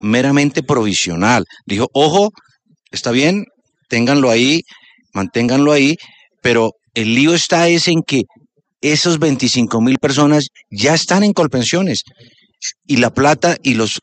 meramente provisional. Dijo, ojo, está bien, ténganlo ahí, manténganlo ahí, pero el lío está es en que esos 25.000 personas ya están en Colpensiones y la plata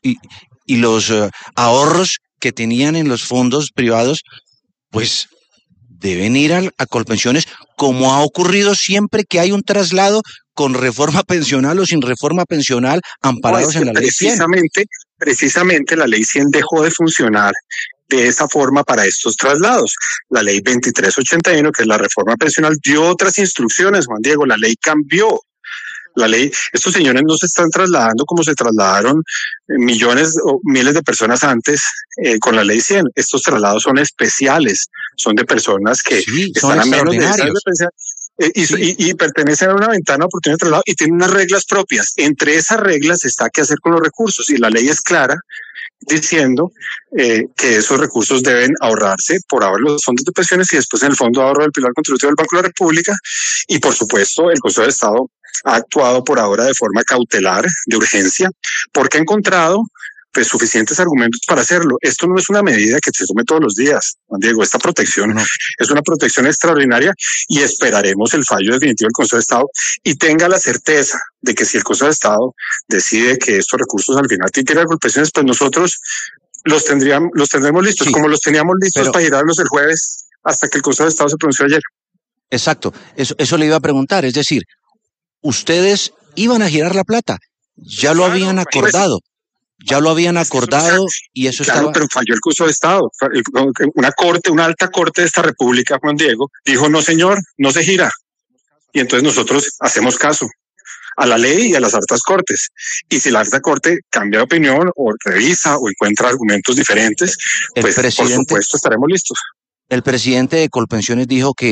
y los ahorros que tenían en los fondos privados, pues deben ir a Colpensiones, como ha ocurrido siempre que hay un traslado con reforma pensional o sin reforma pensional, No, es amparados que en la ley 100. precisamente la ley 100 dejó de funcionar de esa forma para estos traslados. La ley 2381, que es la reforma pensional, dio otras instrucciones, Juan Diego, la ley cambió. La ley, estos señores no se están trasladando como se trasladaron millones o miles de personas antes con la ley 100. Estos traslados son especiales, son de personas que Sí, son están a menos de esa extraordinarios. dependencia Sí, y pertenecen a una ventana de oportunidad de traslado y tienen unas reglas propias. Entre esas reglas está qué hacer con los recursos y la ley es clara diciendo que esos recursos deben ahorrarse por ahora en los fondos de pensiones y después en el Fondo de Ahorro del Pilar Contributivo del Banco de la República. Y por supuesto, el Consejo de Estado ha actuado por ahora de forma cautelar, de urgencia, porque ha encontrado pues suficientes argumentos para hacerlo. Esto no es una medida que se tome todos los días, Juan Diego. Esta protección no. es una protección extraordinaria y esperaremos el fallo definitivo del Consejo de Estado y tenga la certeza de que si el Consejo de Estado decide que estos recursos al final tienen que ir a Colpensiones, pues nosotros los tendremos listos, Sí, como los teníamos listos pero para girarlos el jueves hasta que el Consejo de Estado se pronunció ayer. exacto, eso le iba a preguntar, es decir, ustedes iban a girar la plata, ya lo Claro, habían imagínese. acordado, ya lo habían Es que eso no se ha, acordado y eso claro, estaba, pero falló el Consejo de Estado. Una corte, una alta corte de esta República, Juan Diego, dijo, no señor, no se gira. Y entonces nosotros hacemos caso a la ley y a las altas cortes. Y si la alta corte cambia de opinión o revisa o encuentra argumentos diferentes, el pues por presidente, supuesto estaremos listos. el presidente de Colpensiones dijo que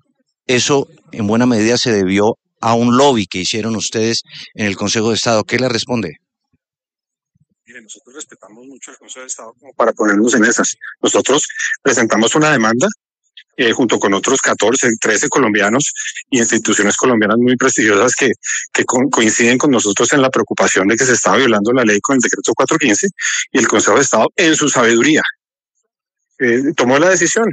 eso en buena medida se debió a un lobby que hicieron ustedes en el Consejo de Estado. ¿Qué le responde? Mire, nosotros respetamos mucho al Consejo de Estado como para ponernos en esas. Nosotros presentamos una demanda junto con otros 14, 13 colombianos y instituciones colombianas muy prestigiosas que coinciden con nosotros en la preocupación de que se estaba violando la ley con el decreto 415 y el Consejo de Estado en su sabiduría tomó la decisión.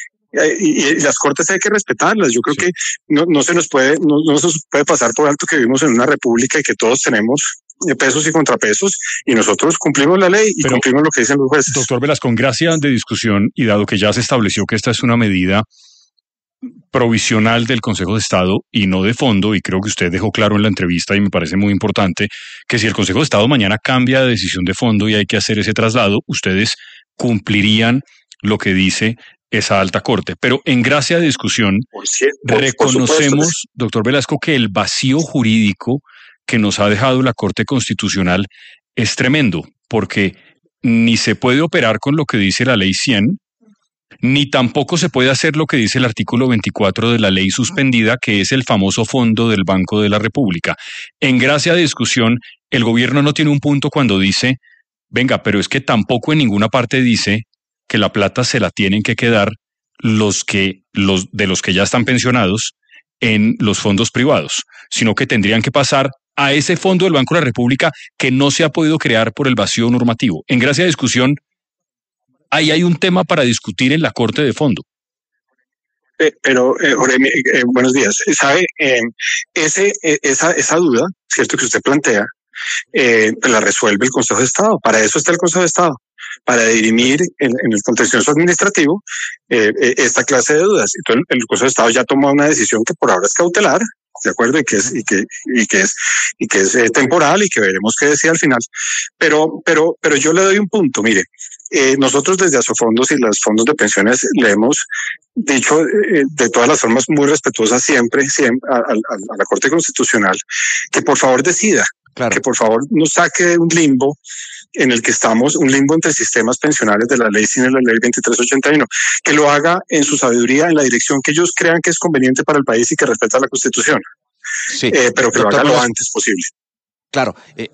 Y las cortes hay que respetarlas. Yo creo Sí. que no se nos puede, no se nos puede pasar por alto que vivimos en una república y que todos tenemos pesos y contrapesos y nosotros cumplimos la ley y Pero, cumplimos lo que dicen los jueces. doctor Velasco, con gracia de discusión y dado que ya se estableció que esta es una medida provisional del Consejo de Estado y no de fondo, y creo que usted dejó claro en la entrevista y me parece muy importante que si el Consejo de Estado mañana cambia de decisión de fondo y hay que hacer ese traslado, ustedes cumplirían lo que dice esa alta corte. Pero en gracia de discusión, reconocemos, doctor Velasco, que el vacío jurídico que nos ha dejado la Corte Constitucional es tremendo, porque ni se puede operar con lo que dice la Ley 100, ni tampoco se puede hacer lo que dice el artículo 24 de la ley suspendida, que es el famoso fondo del Banco de la República. En gracia de discusión, el gobierno no tiene un punto cuando dice, venga, pero es que tampoco en ninguna parte dice que la plata se la tienen que quedar los que ya están pensionados en los fondos privados, sino que tendrían que pasar a ese fondo del Banco de la República que no se ha podido crear por el vacío normativo. En gracia de discusión, ahí hay un tema para discutir en la Corte de fondo. Pero, Jorge, buenos días. ¿Sabe? Esa duda, ¿cierto?, que usted plantea, la resuelve el Consejo de Estado. Para eso está el Consejo de Estado, para dirimir en el contencioso administrativo esta clase de dudas. Entonces, el Consejo de Estado ya tomó una decisión que por ahora es cautelar, ¿de acuerdo? Y que es temporal y que veremos qué decía al final. Pero yo le doy un punto, mire. Nosotros desde Asofondos y los fondos de pensiones le hemos dicho de todas las formas muy respetuosas siempre a la Corte Constitucional que por favor decida, Claro. que por favor nos saque de un limbo en el que estamos, un limbo entre sistemas pensionales de la ley 100 y la ley 2381, que lo haga en su sabiduría, en la dirección que ellos crean que es conveniente para el país y que respeta la Constitución, Sí, pero que lo haga lo antes posible. Claro,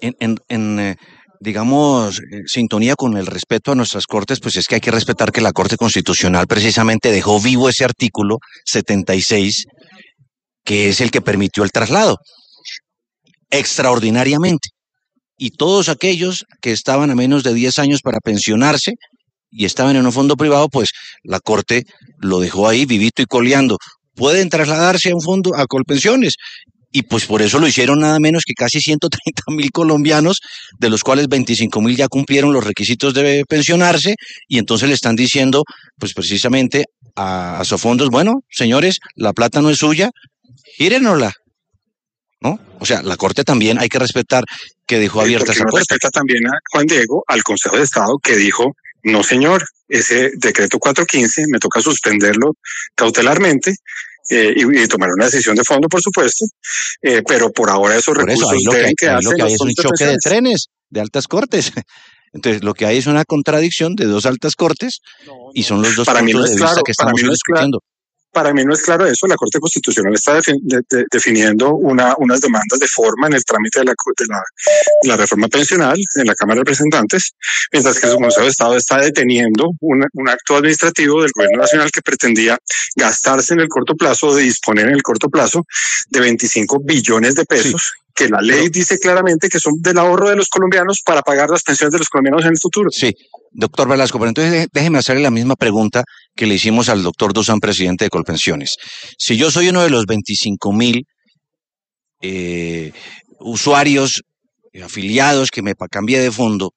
digamos, sintonía con el respeto a nuestras cortes, pues es que hay que respetar que la Corte Constitucional precisamente dejó vivo ese artículo 76, que es el que permitió el traslado, extraordinariamente. y todos aquellos que estaban a menos de 10 años para pensionarse y estaban en un fondo privado, pues la Corte lo dejó ahí vivito y coleando. Pueden trasladarse a un fondo, a Colpensiones, y pues por eso lo hicieron nada menos que casi 130.000 colombianos, de los cuales 25.000 ya cumplieron los requisitos de pensionarse, y entonces le están diciendo, pues precisamente a Sofondos, bueno, señores, la plata no es suya, gírenosla, ¿no? O sea, la Corte también hay que respetar que dejó abierta esa puerta. Respeta también a Juan Diego, al Consejo de Estado, que dijo, no señor, ese decreto 415 me toca suspenderlo cautelarmente, y tomar una decisión de fondo, por supuesto, pero por ahora esos recursos deben quedarse. Lo que hay es un choque de trenes de altas cortes. Entonces, lo que hay es una contradicción de dos altas cortes, y son los dos puntos de vista que estamos discutiendo. Para mí no es claro eso. La Corte Constitucional está definiendo unas demandas de forma en el trámite de la reforma pensional en la Cámara de Representantes, mientras que el Consejo de Estado está deteniendo un acto administrativo del Gobierno Nacional que pretendía gastarse en el corto plazo, de disponer en el corto plazo de 25 billones de pesos. Sí. Que la ley dice claramente que son del ahorro de los colombianos para pagar las pensiones de los colombianos en el futuro. Sí, doctor Velasco, pero entonces déjeme hacerle la misma pregunta que le hicimos al doctor Duzán, presidente de Colpensiones. Si yo soy uno de los 25.000 usuarios afiliados que me cambié de fondo,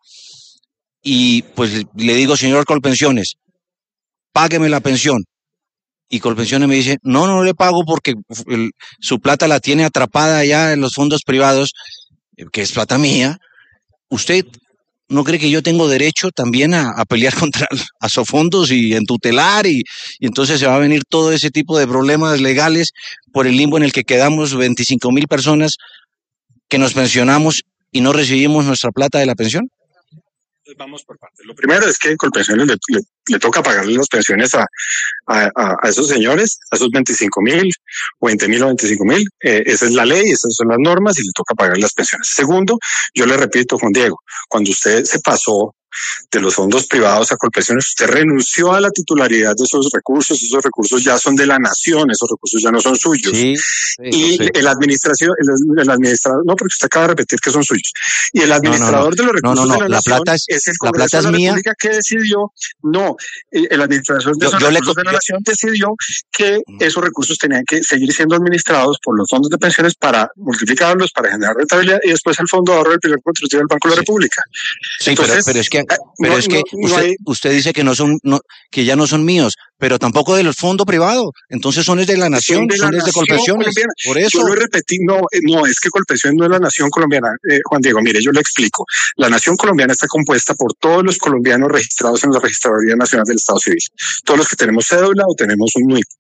y pues le digo, señor Colpensiones, págueme la pensión, y Colpensiones me dice, no le pago porque su plata la tiene atrapada allá en los fondos privados, que es plata mía. ¿Usted no cree que yo tengo derecho también a pelear contra Asofondos y en tutelar, y entonces se va a venir todo ese tipo de problemas legales por el limbo en el que quedamos 25.000 personas que nos pensionamos y no recibimos nuestra plata de la pensión? Vamos por partes. Lo primero es que Colpensiones le toca pagarle las pensiones a esos señores, a esos 25.000, 20.000 o 25.000. Esa es la ley, esas son las normas, y le toca pagar las pensiones. Segundo, yo le repito, Juan Diego, cuando usted se pasó de los fondos privados a Colpensiones, usted renunció a la titularidad de esos recursos ya son de la nación, esos recursos ya no son suyos. Sí, y el administrador, no, porque usted acaba de repetir que son suyos, y el administrador de los recursos de la nación es el Congreso de la República, que decidió, el administrador de esos recursos de la nación decidió que esos recursos tenían que seguir siendo administrados por los fondos de pensiones para multiplicarlos, para generar rentabilidad, y después el Fondo de Ahorro del Primer Contributivo del Banco de la República. Sí, entonces, pero es que usted dice que que ya no son míos, pero tampoco de los fondos privados. Entonces son de la nación, son de Colpensiones. Por eso. Yo lo repetí, no, es que Colpensiones no es la nación colombiana. Juan Diego, mire, yo le explico. La nación colombiana está compuesta por todos los colombianos registrados en la Registraduría Nacional del Estado Civil. Todos los que tenemos cédula o tenemos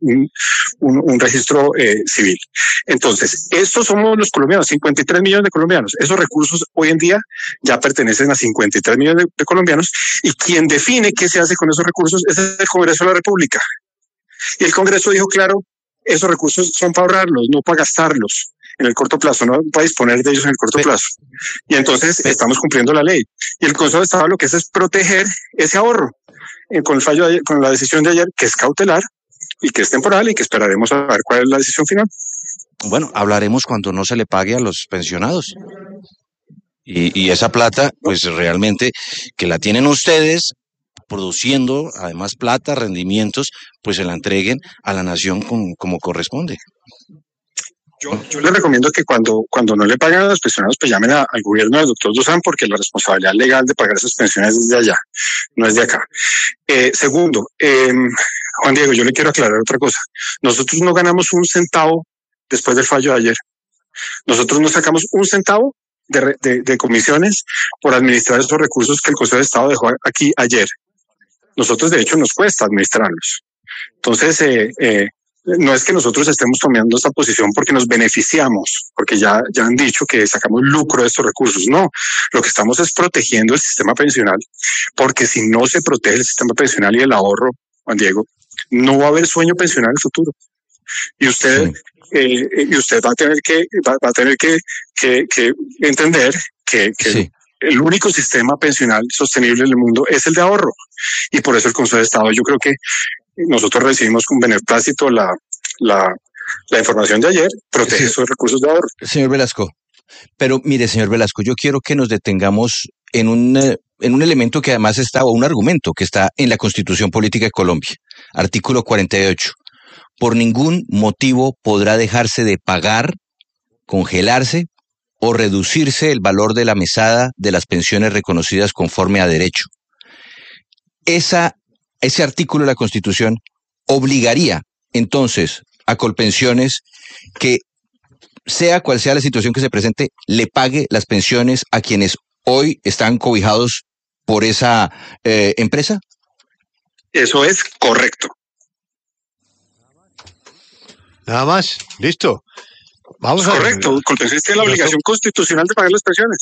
un registro civil. Entonces, estos somos los colombianos, 53 millones de colombianos. Esos recursos hoy en día ya pertenecen a 53 millones de colombianos, y quien define qué se hace con esos recursos es el Congreso de la República. Y el Congreso dijo, claro, esos recursos son para ahorrarlos, no para gastarlos en el corto plazo, no para disponer de ellos en el corto plazo. Y entonces estamos cumpliendo la ley. Y el Consejo de Estado lo que hace es proteger ese ahorro con el fallo de ayer, con la decisión de ayer, que es cautelar y que es temporal, y que esperaremos a ver cuál es la decisión final. Bueno, hablaremos cuando no se le pague a los pensionados. Y esa plata, pues realmente que la tienen ustedes produciendo, además plata, rendimientos, pues se la entreguen a la nación como corresponde. Yo les recomiendo que cuando no le pagan a los pensionados, pues llamen al gobierno del doctor Duzán, porque la responsabilidad legal de pagar esas pensiones es de allá, no es de acá. Segundo, Juan Diego, yo le quiero aclarar otra cosa. Nosotros no ganamos un centavo después del fallo de ayer. Nosotros no sacamos un centavo de comisiones por administrar esos recursos que el Consejo de Estado dejó aquí ayer. Nosotros, de hecho, nos cuesta administrarlos. Entonces, no es que nosotros estemos tomando esta posición porque nos beneficiamos, porque ya han dicho que sacamos lucro de estos recursos. No, lo que estamos es protegiendo el sistema pensional, porque si no se protege el sistema pensional y el ahorro, Juan Diego, no va a haber sueño pensional en el futuro. Y usted... y usted va a tener que entender que sí. El único sistema pensional sostenible en el mundo es el de ahorro, y por eso el Consejo de Estado, yo creo que nosotros recibimos con beneplácito la información de ayer, protege esos recursos de ahorro. Señor Velasco, Pero mire, señor Velasco, yo quiero que nos detengamos en un elemento que además está, o un argumento que está en la Constitución Política de Colombia, artículo 48. Por ningún motivo podrá dejarse de pagar, congelarse o reducirse el valor de la mesada de las pensiones reconocidas conforme a derecho. Ese artículo de la Constitución obligaría entonces a Colpensiones que, sea cual sea la situación que se presente, le pague las pensiones a quienes hoy están cobijados por esa empresa. Eso es correcto. Nada más, listo. Vamos es correcto, Colpensiones tiene la obligación constitucional de pagar las pensiones.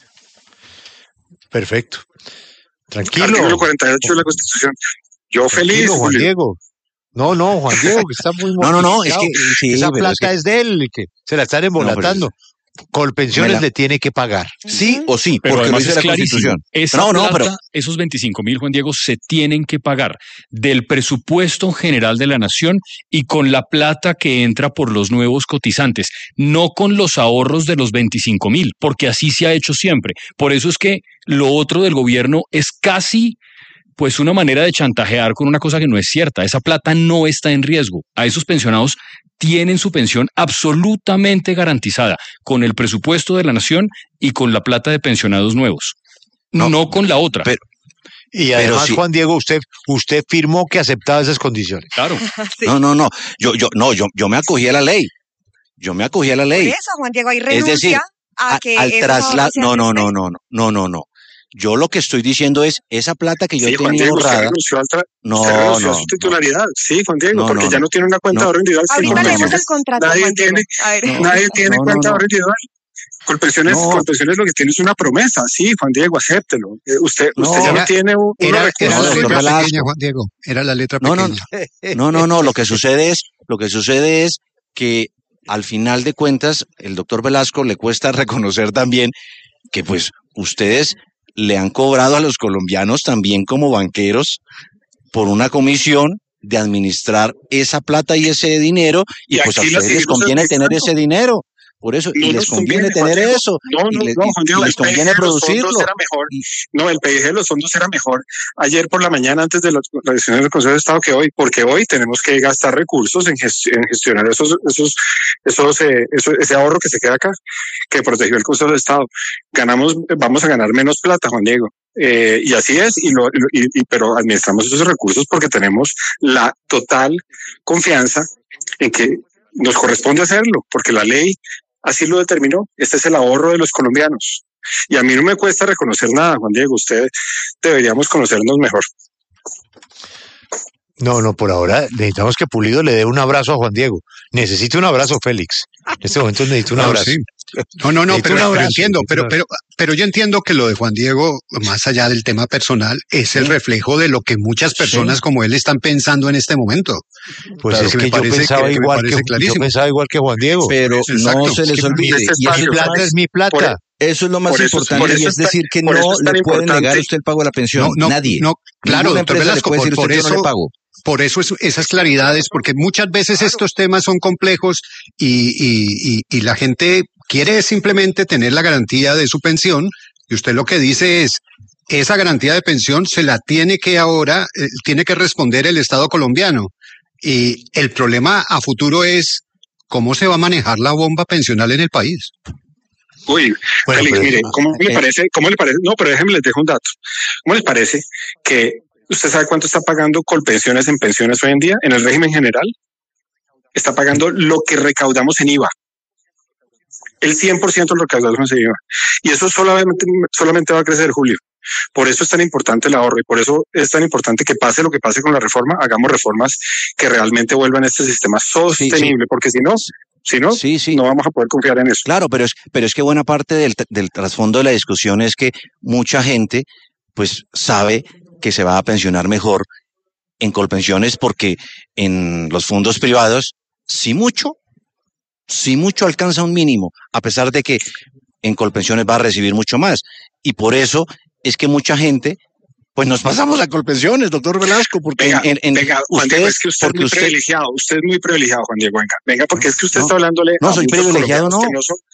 Perfecto. Tranquilo. Artículo 48 de la Constitución. Yo Tranquilo, feliz, Juan Julio. Diego. No, Juan Diego, que está muy No, es que sí, esa plata es que es de él, que se la están embolatando. Colpensiones le tiene que pagar. Sí o sí, pero porque lo además dice es la clarísimo. Constitución. Pero esos 25.000, Juan Diego, se tienen que pagar del presupuesto general de la nación y con la plata que entra por los nuevos cotizantes, no con los ahorros de los 25.000, porque así se ha hecho siempre. Por eso es que lo otro del gobierno es casi pues una manera de chantajear con una cosa que no es cierta. Esa plata no está en riesgo. A esos pensionados tienen su pensión absolutamente garantizada con el presupuesto de la nación y con la plata de pensionados nuevos, no con la otra. Y además, sí. Juan Diego, usted firmó que aceptaba esas condiciones. Claro. Sí. No. Yo me acogí a la ley. Por eso, Juan Diego, ahí renuncia, es decir, a que al traslado. No. Yo lo que estoy diciendo es esa plata que yo he tenido ahorrada. Usted renunció a su titularidad. Sí, Juan Diego, porque ya no tiene una cuenta de ahorro individual. Ahorita leemos el contrato. Nadie tiene cuenta de ahorro individual. Colpensiones lo que tiene es una promesa. Sí, Juan Diego, acéptelo. Usted ya no tiene un recurso. Era la letra pequeña, Juan Diego. Era la letra pequeña. No. Lo que sucede es que al final de cuentas, el doctor Velasco le cuesta reconocer también que pues ustedes le han cobrado a los colombianos también como banqueros por una comisión de administrar esa plata y ese dinero, y pues a ustedes les conviene tener ese dinero. Por eso, y les conviene tener eso. Les conviene producirlo. El PIG de los fondos era mejor ayer por la mañana antes de las decisiones del Consejo de Estado que hoy, porque hoy tenemos que gastar recursos en gestionar ese ahorro que se queda acá, que protegió el Consejo de Estado. Vamos a ganar menos plata, Juan Diego. Y así es, pero administramos esos recursos porque tenemos la total confianza en que nos corresponde hacerlo, porque la ley así lo determinó. Este es el ahorro de los colombianos. Y a mí no me cuesta reconocer nada, Juan Diego. Deberíamos conocernos mejor. No, por ahora necesitamos que Pulido le dé un abrazo a Juan Diego. Necesito un abrazo, Félix. En este momento necesito un abrazo. Sí. No, pero entiendo, pero yo entiendo que lo de Juan Diego, más allá del tema personal, es el reflejo de lo que muchas personas como él están pensando en este momento. Pues claro, es que yo pensaba igual que Juan Diego. Pero exacto, no se les olvide. Mi plata es mi plata. Eso es lo más importante, y es decir que no le pueden negar a usted el pago de la pensión. Nadie. No, claro, doctor Velasco, por eso no le pago. Por eso esas claridades, porque muchas veces estos temas son complejos y la gente quiere simplemente tener la garantía de su pensión, y usted lo que dice es, esa garantía de pensión se la tiene que responder el Estado colombiano. Y el problema a futuro es cómo se va a manejar la bomba pensional en el país. Uy, bueno, Félix, mire, ¿cómo le parece? No, pero déjenme les dejo un dato. ¿Cómo les parece que usted sabe cuánto está pagando Colpensiones en pensiones hoy en día? En el régimen general está pagando lo que recaudamos en IVA. El 100% lo recaudamos en IVA. Y eso solamente va a crecer, Julio. Por eso es tan importante el ahorro y por eso es tan importante que pase lo que pase con la reforma, hagamos reformas que realmente vuelvan este sistema sostenible, porque si no, no vamos a poder confiar en eso. Claro, pero es que buena parte del trasfondo de la discusión es que mucha gente pues sabe que se va a pensionar mejor en Colpensiones porque en los fondos privados sí mucho alcanza un mínimo, a pesar de que en Colpensiones va a recibir mucho más. Y por eso es que mucha gente, pues nos pasamos a Colpensiones, doctor Velasco, porque Juan Diego, es que usted es muy privilegiado, Juan Diego, venga, porque es que usted está hablándole no, soy privilegiado, no.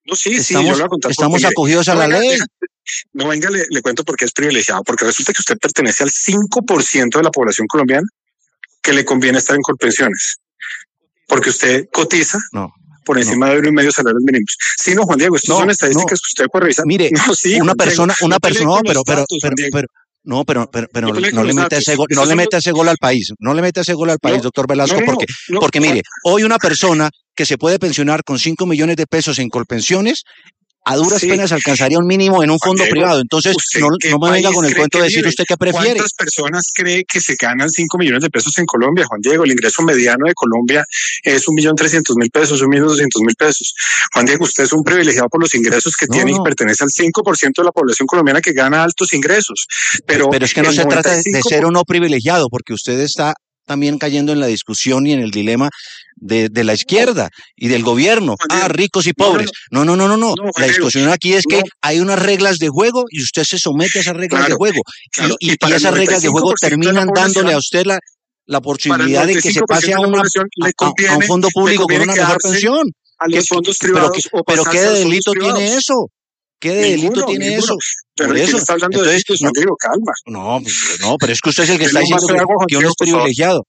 No, sí, yo Estamos, le voy a contar estamos porque, acogidos a no, la venga, ley. no, venga, le cuento porque es privilegiado, porque resulta que usted pertenece al 5% de la población colombiana que le conviene estar en Colpensiones, porque usted cotiza No, por no, encima de 1,5 salarios mínimos. Sí, no, Juan Diego, estas son no. estadísticas que usted puede revisar. Mire, No, sí, una Juan Diego, persona, no pelee no, con pero, los datos, Juan Diego. no, pero No pelee no con le los meta datos. ese gol, no Estos le son los, meta ese gol al país, no le meta ese gol al país, no, doctor no, Velasco, no, no, no, porque Juan, mire, hoy una persona que se puede pensionar con 5 millones de pesos en Colpensiones, a duras sí, penas alcanzaría un mínimo en un Juan fondo Diego, privado. Entonces, ¿usted qué no me venga país con el cree cuento que de decir vive? usted qué prefiere. ¿Cuántas personas cree que se ganan 5 millones de pesos en Colombia, Juan Diego? El ingreso mediano de Colombia es 1.300.000 pesos, 1.200.000 pesos. Juan Diego, usted es un privilegiado por los ingresos que No, tiene y no, pertenece al 5% de la población colombiana que gana altos ingresos. Pero pero es que no el se trata de 95%, ser o no privilegiado, porque usted está también cayendo en la discusión y en el dilema de la izquierda y del gobierno. Juan Ah, Diego, ricos y no, pobres. No. no, Juan La Diego, discusión aquí es que no, hay unas reglas de juego y usted se somete a esas reglas de claro, juego. claro. Y Y para el esas reglas de juego 95% de la terminan dándole a población, usted la para el posibilidad de que se 95% pase de la población a un fondo le público con conviene una mejor quedarse pensión. a los fondos privados o Pero ¿qué pasarse a de los fondos delito tiene privados. eso? ¿Qué de delito Ninguno, tiene ninguno. eso? Pero Por ¿quién eso. está hablando de Entonces, delitos, Juan Diego? Calma. no, pero es que usted es el que está Denle un diciendo vaso de agua, Juan que uno Diego, es por favor. privilegiado.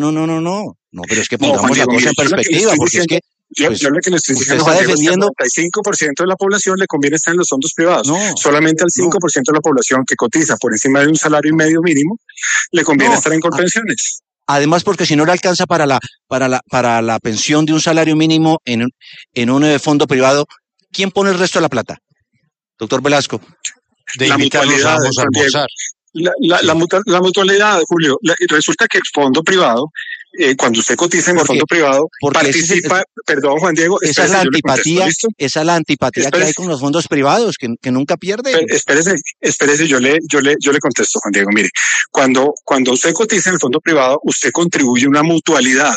No, pero es que No, Juan pongamos la Diego, cosa mire, en yo lo que le perspectiva, estoy porque es que, diciendo, pues, yo lo que le estoy usted diciendo, está Juan Diego, es que al defendiendo, 95% de la población le conviene estar en los fondos privados. no, Solamente al no, 5% de la población que cotiza por encima de un salario y medio mínimo le conviene no. estar en Colpensiones. Además, porque si no le alcanza para la pensión de un salario mínimo en un fondo privado, ¿quién pone el resto de la plata? Doctor Velasco. De La invitarlos a mutualidad, ambos a Juan Diego. almorzar. La Sí. mutualidad, Julio, resulta que el fondo privado, cuando usted cotiza en el Porque, fondo privado, porque ese es participa, perdón, Juan Diego, esa es espérese, yo le contesto, ¿listo? esa es la antipatía que hay Espérese, con los fondos privados, que nunca pierden. espérese, yo le contesto, Juan Diego, mire, cuando usted cotiza en el fondo privado, usted contribuye a una mutualidad,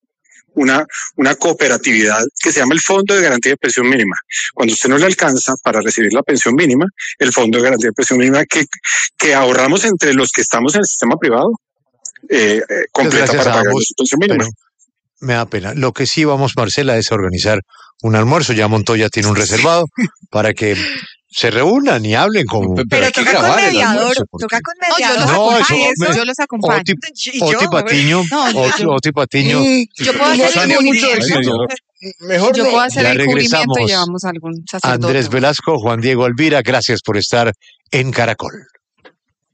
una cooperatividad que se llama el Fondo de Garantía de Pensión Mínima. Cuando usted no le alcanza para recibir la pensión mínima, el Fondo de Garantía de Pensión Mínima que ahorramos entre los que estamos en el sistema privado, completa Gracias para a pagar ambos, su pensión mínima. pero me da pena. Lo que sí vamos, Marcela, es a organizar un almuerzo. Ya Montoya tiene un reservado para que se reúnan y hablen como... Pero hay que toca con grabar el mediador, almuerzo, porque- toca con No, yo los mediador. No, acompaño, eso- yo los acompaño. Oti Patiño, Oti Patiño, Yo puedo hacer el Tania, cubrimiento. Mejor Yo no. puedo hacer Ya el cubrimiento y regresamos. llevamos a algún sacerdote. Andrés Velasco, Juan Diego Alvira, gracias por estar en Caracol.